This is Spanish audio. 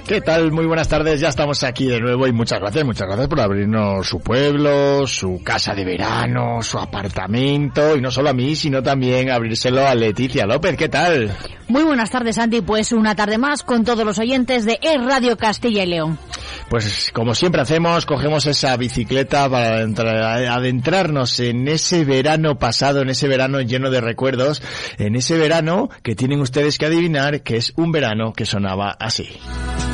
¿Qué tal? Muy buenas tardes, ya estamos aquí de nuevo y muchas gracias por abrirnos su pueblo, su casa de verano, su apartamento, y no solo a mí, sino también abrírselo a Leticia López. ¿Qué tal? Muy buenas tardes, Andy, pues una tarde más con todos los oyentes de Es Radio Castilla y León. Pues como siempre hacemos, cogemos esa bicicleta para adentrarnos en ese verano pasado, en ese verano lleno de recuerdos, en ese verano que tienen ustedes que adivinar que es un verano que sonaba así.